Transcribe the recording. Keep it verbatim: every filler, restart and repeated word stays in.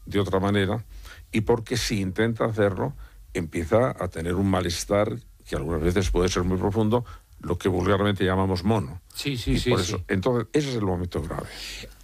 de otra manera, y porque si intenta hacerlo, empieza a tener un malestar que algunas veces puede ser muy profundo, lo que vulgarmente llamamos mono. Sí, sí, y sí, por sí. eso, entonces, ese es el momento grave.